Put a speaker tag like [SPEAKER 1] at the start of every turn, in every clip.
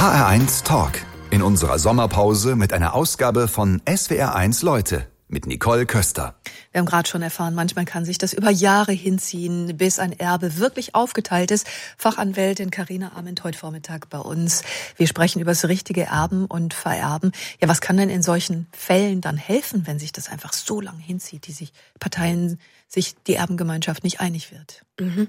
[SPEAKER 1] HR1 Talk. In unserer Sommerpause mit einer Ausgabe von SWR1 Leute mit Nicole Köster.
[SPEAKER 2] Wir haben gerade schon erfahren, manchmal kann sich das über Jahre hinziehen, bis ein Erbe wirklich aufgeteilt ist. Fachanwältin Carina Arment heute Vormittag bei uns. Wir sprechen über das richtige Erben und Vererben. Ja, was kann denn in solchen Fällen dann helfen, wenn sich das einfach so lange hinzieht, die Erbengemeinschaft nicht einig wird?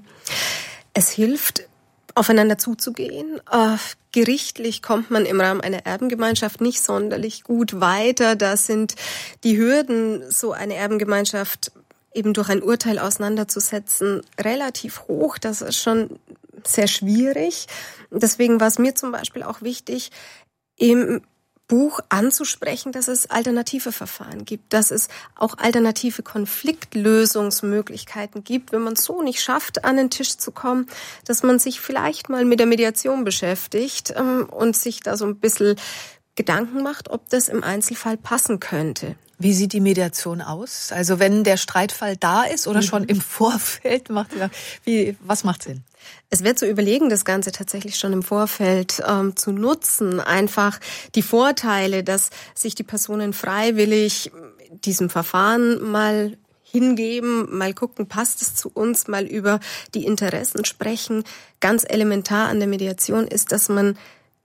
[SPEAKER 3] Es hilft, aufeinander zuzugehen. Gerichtlich kommt man im Rahmen einer Erbengemeinschaft nicht sonderlich gut weiter. Da sind die Hürden, so eine Erbengemeinschaft eben durch ein Urteil auseinanderzusetzen, relativ hoch. Das ist schon sehr schwierig. Deswegen war es mir zum Beispiel auch wichtig, im Buch anzusprechen, dass es alternative Verfahren gibt, dass es auch alternative Konfliktlösungsmöglichkeiten gibt, wenn man es so nicht schafft, an den Tisch zu kommen, dass man sich vielleicht mal mit der Mediation beschäftigt und sich da so ein bisschen Gedanken macht, ob das im Einzelfall passen könnte.
[SPEAKER 2] Wie sieht die Mediation aus? Also wenn der Streitfall da ist oder schon im Vorfeld, was macht Sinn?
[SPEAKER 3] Es wäre zu überlegen, das Ganze tatsächlich schon im Vorfeld zu nutzen. Einfach die Vorteile, dass sich die Personen freiwillig diesem Verfahren mal hingeben, mal gucken, passt es zu uns, mal über die Interessen sprechen. Ganz elementar an der Mediation ist, dass man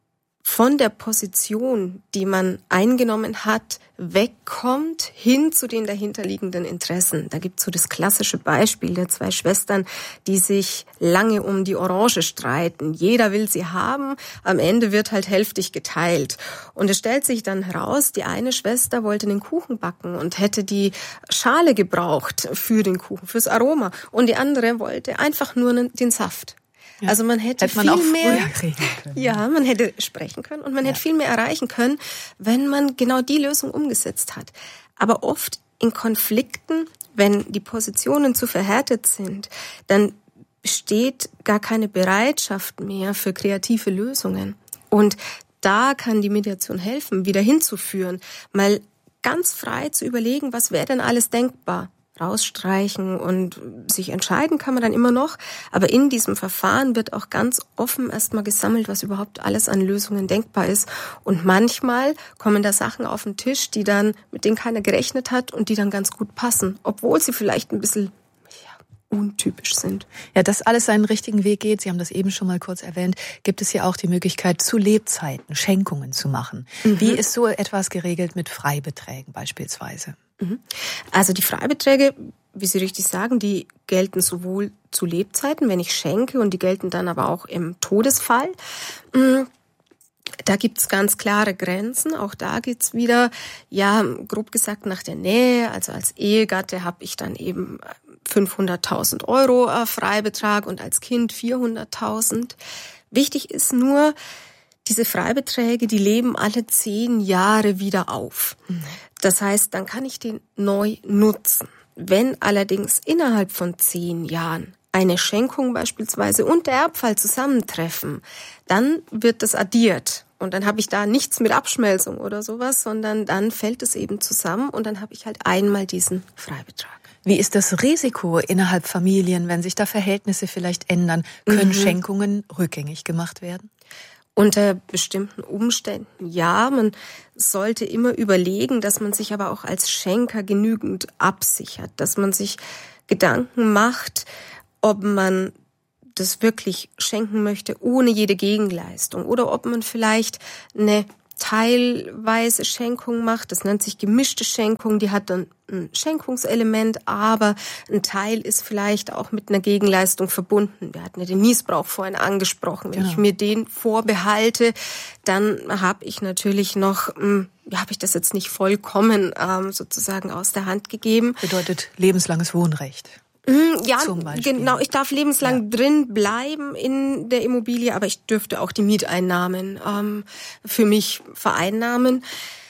[SPEAKER 3] von der Position, die man eingenommen hat, wegkommt hin zu den dahinterliegenden Interessen. Da gibt's so das klassische Beispiel der zwei Schwestern, die sich lange um die Orange streiten. Jeder will sie haben, am Ende wird halt hälftig geteilt. Und es stellt sich dann heraus, die eine Schwester wollte den Kuchen backen und hätte die Schale gebraucht für den Kuchen, fürs Aroma. Und die andere wollte einfach nur den Saft.
[SPEAKER 2] Ja.
[SPEAKER 3] Also man hätte
[SPEAKER 2] man
[SPEAKER 3] viel
[SPEAKER 2] auch
[SPEAKER 3] mehr
[SPEAKER 2] reden können.
[SPEAKER 3] Ja, man hätte sprechen können und man hätte viel mehr erreichen können, wenn man genau die Lösung umgesetzt hat. Aber oft in Konflikten, wenn die Positionen zu verhärtet sind, dann besteht gar keine Bereitschaft mehr für kreative Lösungen. Und da kann die Mediation helfen, wieder hinzuführen, mal ganz frei zu überlegen, was wäre denn alles denkbar. Rausstreichen und sich entscheiden kann man dann immer noch. Aber in diesem Verfahren wird auch ganz offen erstmal gesammelt, was überhaupt alles an Lösungen denkbar ist. Und manchmal kommen da Sachen auf den Tisch, mit denen keiner gerechnet hat und die dann ganz gut passen, obwohl sie vielleicht ein bisschen untypisch sind.
[SPEAKER 2] Ja, dass alles seinen richtigen Weg geht, Sie haben das eben schon mal kurz erwähnt, gibt es ja auch die Möglichkeit, zu Lebzeiten Schenkungen zu machen. Wie ist so etwas geregelt mit Freibeträgen beispielsweise?
[SPEAKER 3] Also die Freibeträge, wie Sie richtig sagen, die gelten sowohl zu Lebzeiten, wenn ich schenke, und die gelten dann aber auch im Todesfall. Da gibt's ganz klare Grenzen. Auch da geht's wieder, grob gesagt nach der Nähe. Also als Ehegatte habe ich dann eben 500.000 Euro Freibetrag und als Kind 400.000. Wichtig ist nur, diese Freibeträge, die leben alle 10 Jahre wieder auf. Das heißt, dann kann ich den neu nutzen. Wenn allerdings innerhalb von 10 Jahren eine Schenkung beispielsweise und der Erbfall zusammentreffen, dann wird das addiert. Und dann habe ich da nichts mit Abschmelzung oder sowas, sondern dann fällt es eben zusammen und dann habe ich halt einmal diesen Freibetrag.
[SPEAKER 2] Wie ist das Risiko innerhalb Familien, wenn sich da Verhältnisse vielleicht ändern? Können Schenkungen rückgängig gemacht werden?
[SPEAKER 3] Unter bestimmten Umständen ja. Man sollte immer überlegen, dass man sich aber auch als Schenker genügend absichert, dass man sich Gedanken macht, ob man das wirklich schenken möchte ohne jede Gegenleistung oder ob man vielleicht eine teilweise Schenkung macht. Das nennt sich gemischte Schenkung. Die hat dann ein Schenkungselement, aber ein Teil ist vielleicht auch mit einer Gegenleistung verbunden. Wir hatten ja den Niesbrauch vorhin angesprochen. Wenn ich mir den vorbehalte, dann habe ich natürlich noch, habe ich das jetzt nicht vollkommen sozusagen aus der Hand gegeben.
[SPEAKER 2] Bedeutet lebenslanges Wohnrecht.
[SPEAKER 3] Ja, genau. Ich darf lebenslang drin bleiben in der Immobilie, aber ich dürfte auch die Mieteinnahmen für mich vereinnahmen.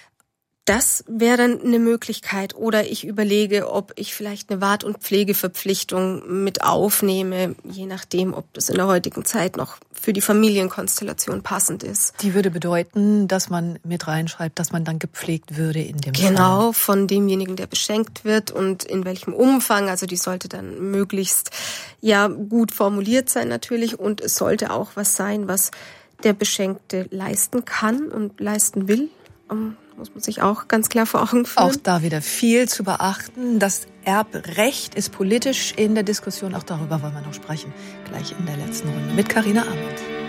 [SPEAKER 3] Das wäre dann eine Möglichkeit. Oder ich überlege, ob ich vielleicht eine Wart- und Pflegeverpflichtung mit aufnehme, je nachdem, ob das in der heutigen Zeit noch für die Familienkonstellation passend ist.
[SPEAKER 2] Die würde bedeuten, dass man mit reinschreibt, dass man dann gepflegt würde in dem Fall.
[SPEAKER 3] Genau, von demjenigen, der beschenkt wird und in welchem Umfang. Also die sollte dann möglichst gut formuliert sein natürlich und es sollte auch was sein, was der Beschenkte leisten kann und leisten will, muss man sich auch ganz klar vor Augen führen.
[SPEAKER 2] Auch da wieder viel zu beachten. Das Erbrecht ist politisch in der Diskussion. Auch darüber wollen wir noch sprechen. Gleich in der letzten Runde mit Carina Arment.